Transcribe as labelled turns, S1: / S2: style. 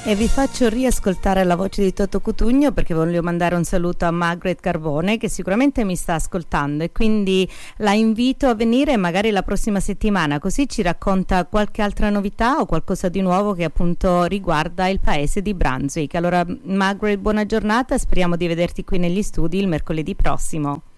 S1: E vi faccio riascoltare la voce di Toto Cutugno perché voglio mandare un saluto a Margaret Carbone che sicuramente mi sta ascoltando, e quindi la invito a venire magari la prossima settimana, così ci racconta qualche altra novità o qualcosa di nuovo che appunto riguarda il paese di Brunswick. Allora Margaret, buona giornata, speriamo di vederti qui negli studi il mercoledì prossimo.